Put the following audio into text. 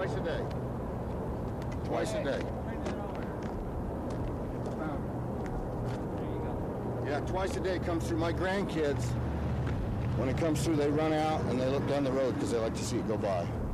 Twice a day. Twice a day. Yeah, twice a day. It comes through. My grandkids, when it comes through, they run out and they look down the road because they like to see it go by.